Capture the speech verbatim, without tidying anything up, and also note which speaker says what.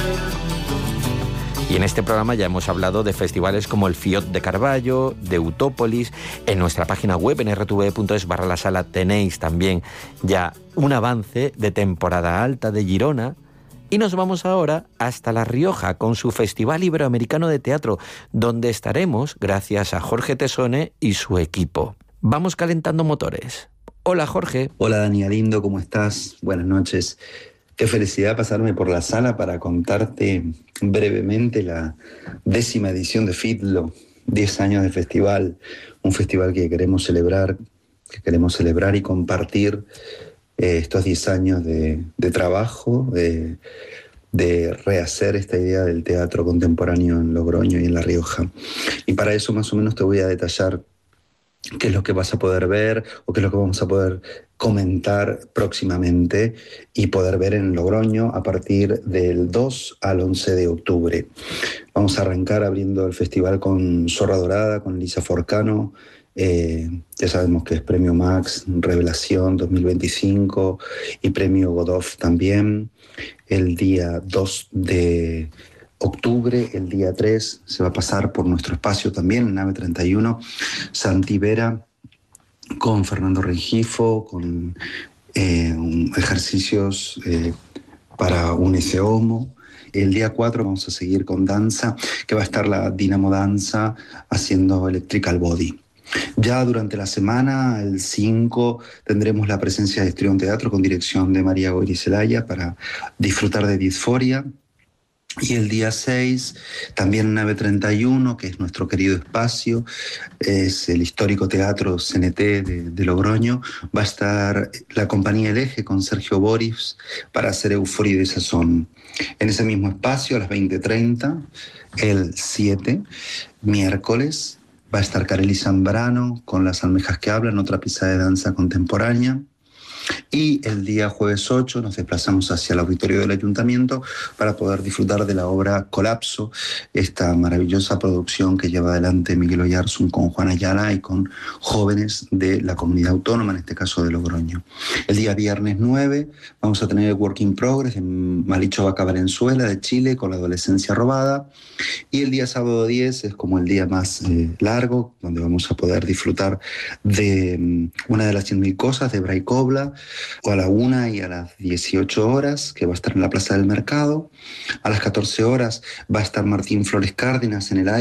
Speaker 1: Y en este programa ya hemos hablado de festivales como el Fiot de Carballo, de Utópolis. En nuestra página web, en erre te ve punto es barra la sala, tenéis también ya un avance de temporada alta de Girona. Y nos vamos ahora hasta La Rioja con su Festival Iberoamericano de Teatro, donde estaremos gracias a Jorge Tesone y su equipo. Vamos calentando motores. Hola, Jorge.
Speaker 2: Hola, Dani Alindo, ¿cómo estás? Buenas noches. Qué felicidad pasarme por la sala para contarte brevemente la décima edición de FITLO, diez años de festival, un festival que queremos celebrar, que queremos celebrar y compartir eh, estos diez años de, de trabajo, de, de rehacer esta idea del teatro contemporáneo en Logroño y en La Rioja. Y para eso más o menos te voy a detallar qué es lo que vas a poder ver o qué es lo que vamos a poder comentar próximamente y poder ver en Logroño a partir del dos al once de octubre. Vamos a arrancar abriendo el festival con Zorra Dorada, con Lisa Forcano. Eh, ya sabemos que es Premio Max, Revelación dos mil veinticinco y Premio Godot también. El día dos de octubre, el día tres, se va a pasar por nuestro espacio también, en Nave treinta y uno, Santi Vera, con Fernando Rengifo, con eh, un, ejercicios eh, para un ese homo. El día cuatro vamos a seguir con danza, que va a estar la Dinamo Danza haciendo Electrical Body. Ya durante la semana, el cinco, tendremos la presencia de Estrión Teatro con dirección de María Goyri Zelaya para disfrutar de Disforia. Y el día seis, también Nave treinta y uno, que es nuestro querido espacio, es el histórico Teatro C N T de, de Logroño. Va a estar la Compañía El Eje con Sergio Boris para hacer Euforia y Desazón. En ese mismo espacio, a las veinte treinta, el siete, miércoles, va a estar Carely Zambrano con Las Almejas que Hablan, otra pieza de danza contemporánea. Y el día jueves ocho nos desplazamos hacia el auditorio del Ayuntamiento para poder disfrutar de la obra Colapso, esta maravillosa producción que lleva adelante Miguel Oyarzún con Juan Ayala y con jóvenes de la comunidad autónoma, en este caso de Logroño. El día viernes nueve vamos a tener el Work in Progress en Malicho Vaca Valenzuela de Chile con La Adolescencia Robada. Y el día sábado diez es como el día más eh, largo, donde vamos a poder disfrutar de um, una de las cien mil cosas de Bray Cobla, o a la una y a las dieciocho horas, que va a estar en la Plaza del Mercado. A las catorce horas va a estar Martín Flores Cárdenas en el